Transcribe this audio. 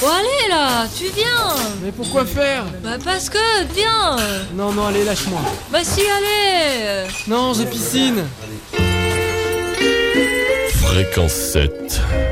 Bon allez là, tu viens. Mais pourquoi faire? Bah parce que, viens. Non, allez, lâche-moi. Bah si, allez. Non, j'ai piscine. Fréquence 7.